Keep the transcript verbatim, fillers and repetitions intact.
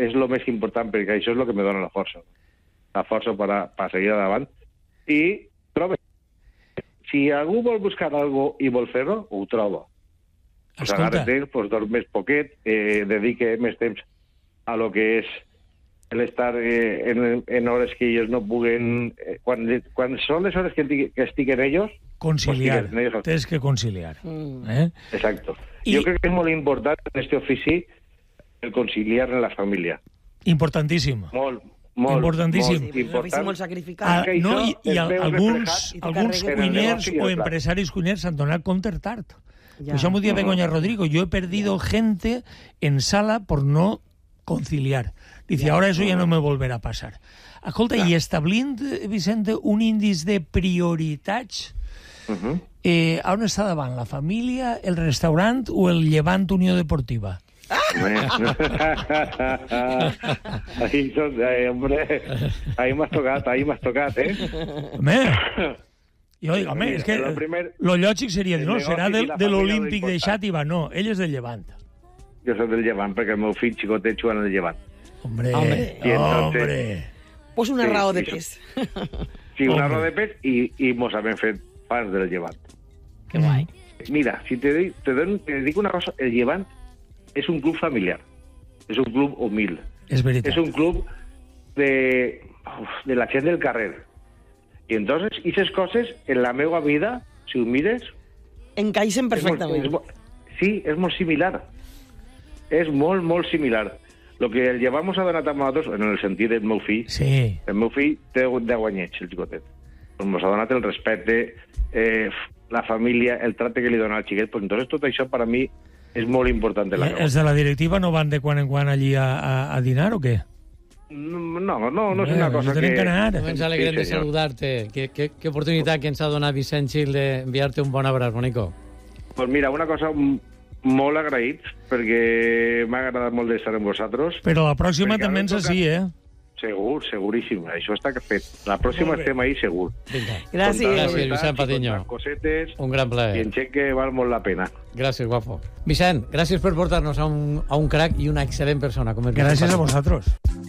és el més important, perquè això és el que me dona la força. La força per, a, per seguir endavant. I trobo, si algú vol buscar alguna cosa i vol fer-ho, ho troba. Pues agarre-te, pues dorm més poquet, eh, dedique més temps a lo que és l'estar eh, en, en hores que ells no puguen... Eh, quan, quan són les hores que, que estiguen ells... Conciliar, pues ellos... tens que conciliar. Mm. Eh? Exacto. I... Jo crec que és molt important en aquest ofici el conciliar en la família. Importantíssim. Molt, molt, importantíssim. molt important. Molt sacrificat. Ah, no, i, i al, alguns, alguns cuiners o empresaris cuiners s'han donat compte tard. Ya. Eso me decía Begoña Rodrigo. Yo he perdido ya. gente en sala por no conciliar. Dice, ya. ahora eso ya no me volverá a pasar. Escolta, ja. i establint, Vicente, un índice de prioritats, uh-huh. eh, on està davant? La família, el restaurant o el Llevant Unió Deportiva? ahí, son, ahí, hombre, ahí m'has tocat, ahí m'has tocat, eh? Home... Jo dic, home, és que el primer, lo lògic seria dir, no, serà de, de l'Olímpic de Xàtiva, no, ell és del Llevant. Jo soc del Llevant, perquè el meu fill xicotet juga en el Llevant. Hombre, hombre, entonces, hombre. Pues una sí, raó de sí, pes. Sí, una raó de pes i, i mos hem fet fans del Llevant. Que guai. Mira, si te, dic, te, dono, te dic una cosa, el Llevant és un club familiar, és un club humil. És veritat. És un club de, de la gent del carrer. I entonces, aquestes coses, en la meva vida, si ho mires... Encaixen perfectament. És molt, és molt, sí, és molt similar. És molt, molt similar. Lo que el Llevant mos ha donat a nosaltres, en el sentit del meu fill, sí. el meu fill té deu anyets, el xicotet. Mos ha donat el respecte, eh, la família, el tracte que li dona al xiquet. Pues entonces tot això, per a mi, és molt important. De la Els de la directiva no van de quan en quan allí a, a, a dinar o què? No, no, no, no és una cosa que... que anar. Ens alegrem sí, de saludar-te. Que, que, que oportunitat que ens ha donat Vicent Gil d'enviar-te un bon abraç, bonico. Pues mira, una cosa molt agraït, perquè m'ha agradat molt d'estar amb vosaltres. Però la pròxima també ens així, eh? Segur, seguríssim. Això està fet. La pròxima estem ahí, segur. Vinga. Gràcies. Gràcies, Vicent Patiño. Cosetes, un gran plaer. I en xeque val molt la pena. Gràcies, guapo. Vicent, gràcies per portar-nos a un, a un crac i una excel·lent persona. Com gràcies a vosaltres.